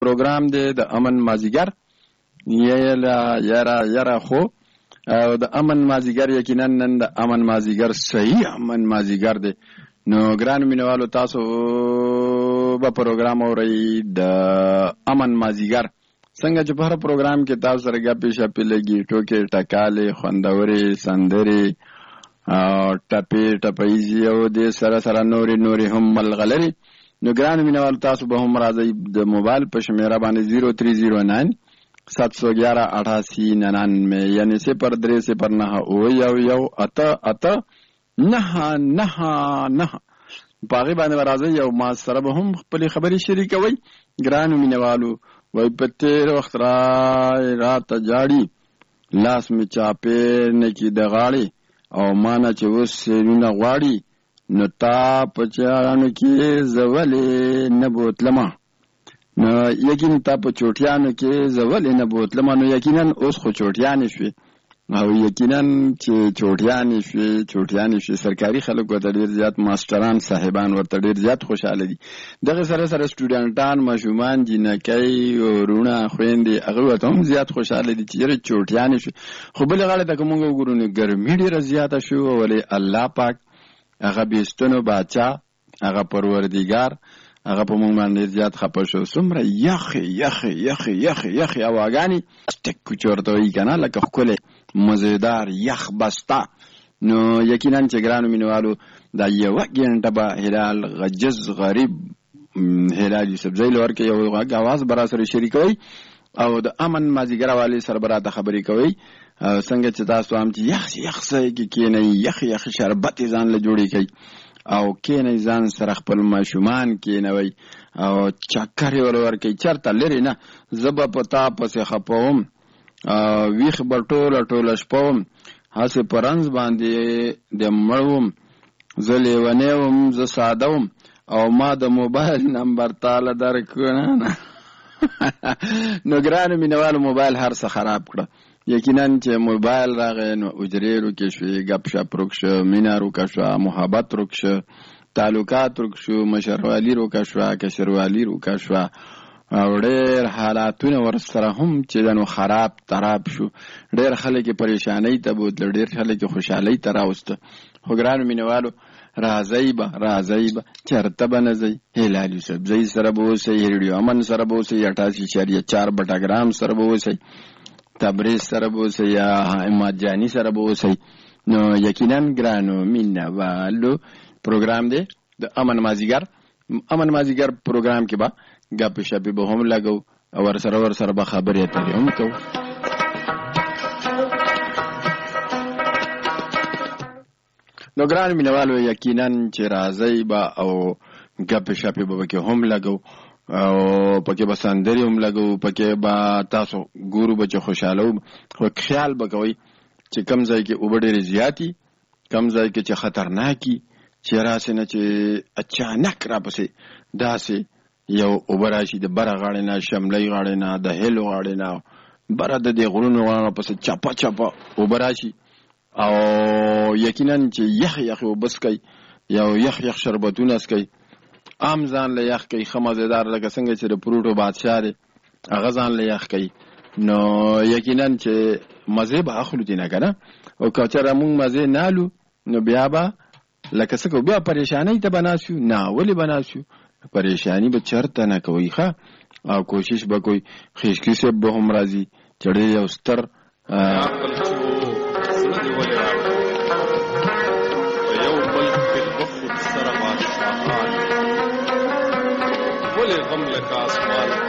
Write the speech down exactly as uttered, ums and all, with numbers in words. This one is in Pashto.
پروګرام دی د امن مازیګر یلا یرا یرا خو او د امن مازیګر یقینا نن د امن مازیګر صحیح امن مازیګر دی. نو ګران مینوالو تاسو به پروګرام اورئ د امن مازیګر څنګه چې په هر پروګرام کې تاسو سره ګپې شپې لګي ټوکې ټکالې خوندورې سندرې او ټپې ټپیزي او د سره سره نورې نورې هم ملغلري. نو ګران مینوالو تاسو به هم راځئ د موبایل په شمیره باندې زیرو تری زیرو ناین سات سو گیارہ اٹھاسی ننانوے یعنی صفر درې صفر نهه او یو یو اته اته نهه نهه نهه په هغې باندې به راځئ او ما سره به هم خپلې خبرې شریکوئ. ګرانو مینوالو وای په تېر وخت رای راته جاړي لاس مې چاپې نه کي د غاړې او ما نه چې اوس سیرونه غواړي نو تا په چارانو کې زه ولې نه بوتلمه نو یقین تا په چوټیانو کې زه ولې نه بوتلمه نو یقینا اوس خو چوټیانې شوې او یقینا چې چوټیانې شوې چوټیانې شوې سرکاري خلک ورته ډېر زیات ماسټران صاحبان ورته ډېر زیات خوشحاله دي. دغه سره سره سټوډنټان ماشومان جینکۍ وروڼه خویندې هغه ورته هم زیات خوشحاله دي چې یاره چوټیانې شوې. خو بلې غاړې ته که موږ وګورو نو ګرمي ډېره زیاته شوې ولې الله پاک هغه بیستونو باچا هغه پروردګار هغه په موږ باندې زیات خفه شو. څومره یخې یخې یخې یخې یخې هواګانې ټک چورته وایي که نه لکه ښکلی مزیدار یخ بسته. نو یقینا چې ګرانو مینوالو دا یوه ګنټه به هلال غجز غریب هلال یوسفزی له ورکې یو غږ اواز به را سره شریکوئ او د امن مازیګر حوالې سره به راته خبرې کوئ. څنګه چې تاسو هم چې یخ یخ ځای کې کښېنئ یخ یخ شربت یې ځان له جوړې کوئ او کښېنئ ځان سره خپل ماشومان کښېنوئ او چکر یې ور ورکوئ چېرته لرې نه. زه به په تا پسې خفه وم ویښ به ټوله ټوله شپه وم هسې په رنځ باندې د مړ وم زه لیونی وم زه ساده وم او ما د موبایل نمبر تاله درکړه. نو ګرانو مینوالو موبایل هر څه خراب کړه. یقینا چې موبایل راغی نو اجرې روکې شوې ګپ شپ روک شو مینه روکه شوه محبت روک شو تعلقات روک شو مشروالي روکه شوه کشروالي روکه شوه او ډېر حالاتونه ورسره هم چې نو خراب تراب شو. ډېر خلک یې پریشانۍ ته بوتله ډېر خلک یې خوشحالۍ ته راوسته. خو ګرانو مینوالو راځئ به راځئ به چېرته به نه ځئ هلال یوسفزی سره به اوسئ ریډیو امن سره به اوسئ اټاسي اشاریه چار بټاګرام سره به اوسئ تبریز سره به اوسئ یا احمد جاني سره به اوسئ. نو یقینا ګرانو مینوالو پروګرام دی د امن مازیګر. امن مازیګر پروګرام کې به ګپې شپې به هم لګو او ورسره ورسره به خبرې اترې هم کوو. نو ګرانو مینوالو یقینا چې راځئ به او ګپې شپې به پکې هم لګو او پکې به سندرې هم لګو پکې به تاسو ګورو به چې خوشحاله وو. خو خیال به کوئ چې کم ځای کې اوبه ډېرې زیاتي کم ځای کې چې خطرناکي چې راسې نه چې اچانک راپسې داسې یو اوبه راشي د بره غاړې نه شملۍ غاړې نه د هیلو غاړې نه بره د دې غرونو غاړه پسې چپه چپه اوبه راشي او یقینا چې یخ یخ اوبه څکئ یو یخ یخ شربتونه څکئ عام ځان له یخ کوي ښه مزېدار لکه څنګه چې د فروټو بادشاه دی هغه ځان له یخ کوي. نو یقینا چې مزې به اخلو دي نه که نه او که چېرې مونږ مزې نه الو نو بیا به لکه څه کوو بیا پریشانۍ ته به ناست شو. نه ولې به ناست شو پریشاني به چېرته نه کوئ ښه او کوشش به کوئ. خیشکي صاحب به هم راځي چې ډېر یو ستر ولې غم لکه اسمان